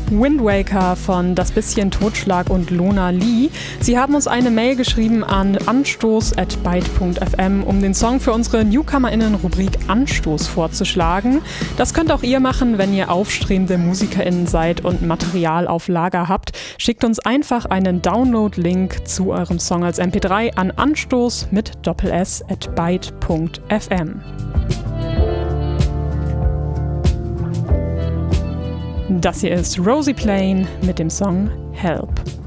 Wind Waker von Das bisschen Totschlag und Lona Lee. Sie haben uns eine Mail geschrieben an anstoß@byte.fm, um den Song für unsere NewcomerInnen-Rubrik Anstoß vorzuschlagen. Das könnt auch ihr machen, wenn ihr aufstrebende MusikerInnen seid und Material auf Lager habt. Schickt uns einfach einen Download-Link zu eurem Song als MP3 an anstoß mit Doppel-S@byte.fm. Das hier ist Rosie Plain mit dem Song Help.